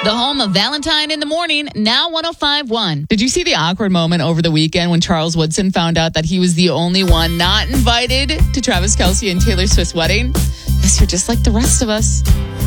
The home of Valentine in the Morning, now 105.1. Did you see the awkward moment over the weekend when Charles Woodson found out that he was the only one not invited to Travis Kelce and Taylor Swift's wedding? Yes, you're just like the rest of us.